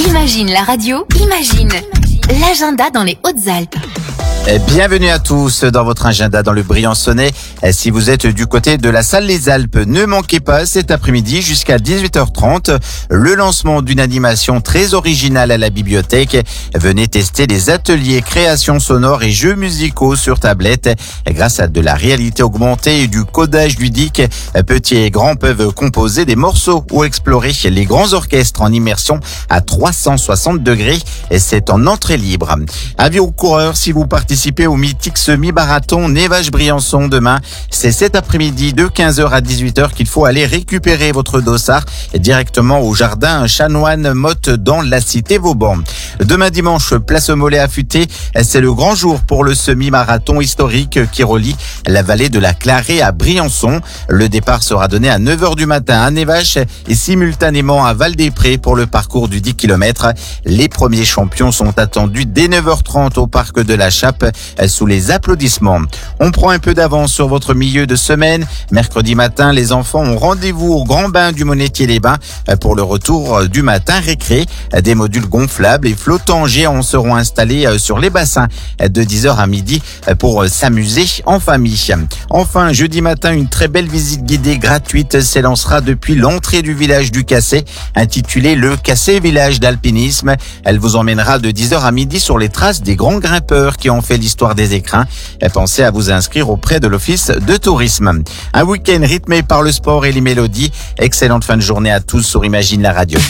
Imagine la radio, imagine l'agenda dans les Hautes-Alpes. Bienvenue à tous dans votre agenda dans le Briançonnais. Si vous êtes du côté de la salle Les Alpes, ne manquez pas cet après-midi jusqu'à 18h30 le lancement d'une animation très originale à la bibliothèque. Venez tester les ateliers création sonore et jeux musicaux sur tablette. Grâce à de la réalité augmentée et du codage ludique, petits et grands peuvent composer des morceaux ou explorer les grands orchestres en immersion à 360 degrés. Et c'est en entrée libre. Avis aux coureurs, si vous participez au mythique semi-marathon Névache-Briançon demain, c'est cet après-midi de 15h à 18h qu'il faut aller récupérer votre dossard directement au jardin Chanoine-Motte dans la cité Vauban. Demain dimanche, place Mollet affûté, c'est le grand jour pour le semi-marathon historique qui relie la vallée de la Clarée à Briançon. Le départ sera donné à 9h du matin à Névache et simultanément à Val-des-Prés pour le parcours du 10 km. Les premiers champions sont attendus dès 9h30 au parc de la Chape sous les applaudissements. On prend un peu d'avance sur votre milieu de semaine. Mercredi matin, les enfants ont rendez-vous au Grand Bain du Monétier-les-Bains pour le retour du matin récré. Des modules gonflables et flottants géants seront installés sur les bassins de 10h à midi pour s'amuser en famille. Enfin, jeudi matin, une très belle visite guidée gratuite s'élancera depuis l'entrée du village du Cassé, intitulée le Cassé Village d'Alpinisme. Elle vous emmènera de 10h à midi sur les traces des grands grimpeurs qui ont fait l'histoire des écrins. Pensez à vous inscrire auprès de l'office de tourisme. Un week-end rythmé par le sport et les mélodies. Excellente fin de journée à tous sur Imagine la radio.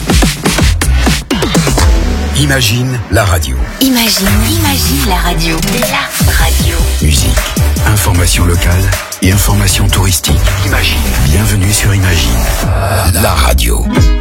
Imagine la radio. Imagine la radio. La radio. Musique, information locale et information touristique. Imagine. Bienvenue sur Imagine la radio.